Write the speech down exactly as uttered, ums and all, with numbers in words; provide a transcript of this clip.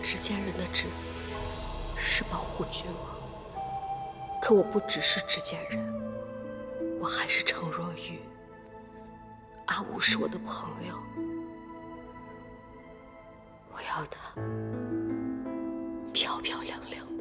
执剑人的职责是保护君王，可我不只是执剑人，我还是程若玉。阿武是我的朋友，我要他漂漂亮亮的。